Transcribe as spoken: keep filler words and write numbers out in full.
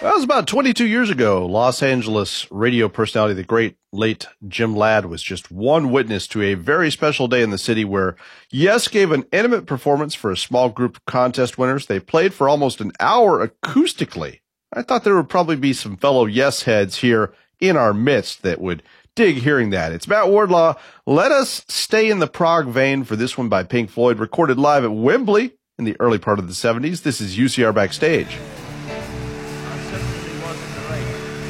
That was about twenty-two years ago. Los Angeles radio personality, the great late Jim Ladd, was just one witness to a very special day in the city where Yes gave an intimate performance for a small group of contest winners. They played for almost an hour acoustically. I thought there would probably be some fellow Yes heads here in our midst that would dig hearing that. It's Matt Wardlaw. Let us stay in the prog vein for this one by Pink Floyd, recorded live at Wembley in the early part of the seventies. This is U C R Backstage.